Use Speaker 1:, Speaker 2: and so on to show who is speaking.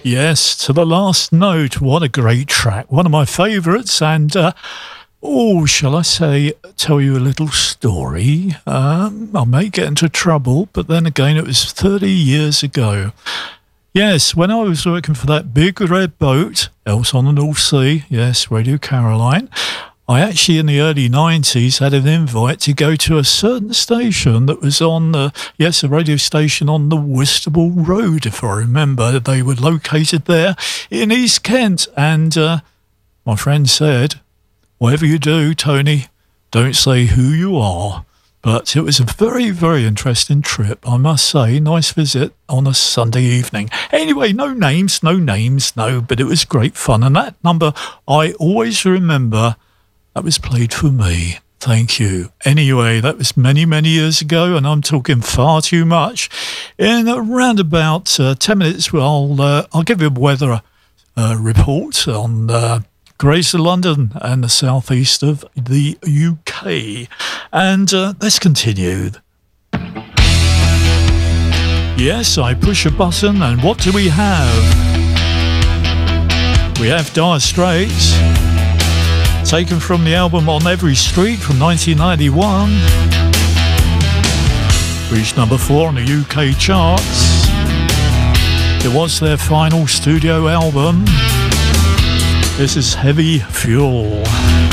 Speaker 1: Yes, to the last note. What a great track. One of my favourites. And, shall I say, tell you a little story? I may get into trouble, but then again, it was 30 years ago. Yes, when I was working for that big red boat, else on the North Sea, yes, Radio Caroline, I actually, in the early 90s, had an invite to go to a certain station that was on, a radio station on the Whitstable Road, if I remember. They were located there in East Kent. And my friend said, whatever you do, Tony, don't say who you are. But it was a very, very interesting trip, I must say. Nice visit on a Sunday evening. Anyway, no names, but it was great fun. And that number, I always remember, that was played for me. Thank you. Anyway, that was many, many years ago, and I'm talking far too much. In around about 10 minutes, I'll give you a weather report on Greater London and the southeast of the UK. And let's continue. Yes, I push a button, and what do we have? We have Dire Straits, taken from the album On Every Street from 1991. Reached number 4 on the UK charts. It was their final studio album. This is Heavy Fuel.